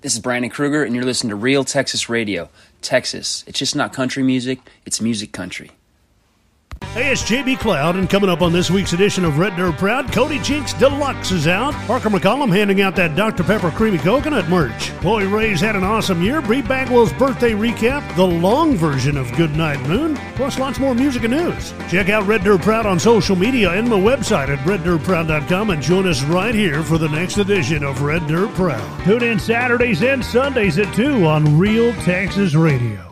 This is Brandon Kruger, and you're listening to Real Texas Radio. Texas. It's just not country music, it's music country. Hey, it's JB Cloud, and coming up on this week's edition of Red Dirt Proud, Cody Jinks Deluxe is out. Parker McCollum handing out that Dr. Pepper Creamy Coconut merch. Boy Ray's had an awesome year. Bree Bagwell's birthday recap, the long version of Goodnight Moon, plus lots more music and news. Check out Red Dirt Proud on social media and my website at reddirtproud.com and join us right here for the next edition of Red Dirt Proud. Tune in Saturdays and Sundays at 2 on Real Texas Radio.